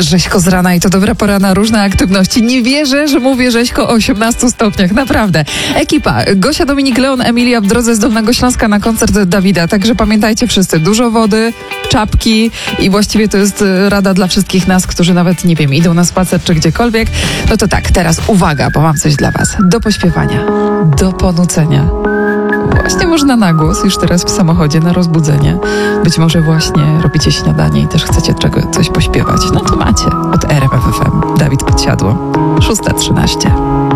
Rzeźko z rana i to dobra pora na różne aktywności. Nie wierzę, że mówię rzeźko o 18 stopniach, naprawdę. Ekipa, Gosia, Dominik, Leon, Emilia w drodze z Dolnego Śląska na koncert Dawida. Także pamiętajcie wszyscy, dużo wody, czapki i właściwie to jest rada dla wszystkich nas, którzy nawet, nie wiem, idą na spacer czy gdziekolwiek. No to tak, teraz uwaga, bo mam coś dla was. Do pośpiewania, do ponucenia. Właśnie można na głos, już teraz w samochodzie, na rozbudzenie. Być może właśnie robicie śniadanie i też chcecie coś pośpiewać. No to macie od RMF FM. Dawid Podsiadło, 6:13.